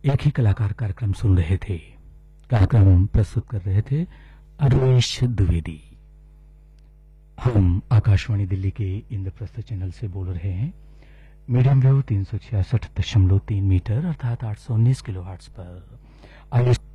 एक ही कलाकार कार्यक्रम सुन रहे थे। कार्यक्रम प्रस्तुत कर रहे थे अरुणेश द्विवेदी। हम आकाशवाणी दिल्ली के इंद्रप्रस्थ चैनल से बोल रहे हैं। मीडियम वेव 366.3 मीटर अर्थात 819 किलोहर्ट्ज पर। आइए